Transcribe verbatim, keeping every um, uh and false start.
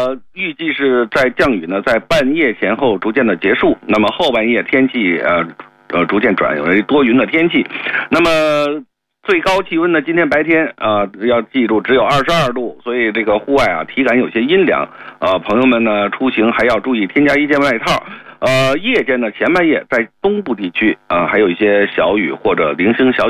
么预计是在降雨呢，在半夜前后逐渐的结束，那么后半夜天气呃呃逐渐转为多云的天气，那么最高气温呢，今天白天啊、呃，要记住只有二十二度，所以这个户外啊体感有些阴凉，呃，朋友们呢出行还要注意添加一件外套。呃，夜间呢前半夜在东部地区啊、呃、还有一些小雨或者零星小雨。